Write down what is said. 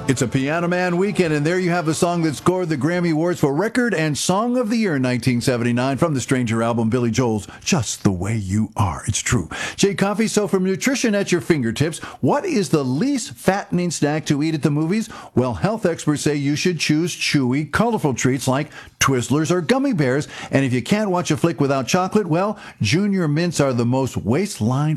It's a Piano Man weekend, and there you have a song that scored the Grammy Awards for Record and Song of the Year in 1979 from the Stranger album, Billy Joel's Just the Way You Are. It's true. Jay Coffey, so from nutrition at your fingertips, what is the least fattening snack to eat at the movies? Well, health experts say you should choose chewy, colorful treats like Twizzlers or gummy bears. And if you can't watch a flick without chocolate, well, Junior Mints are the most waistline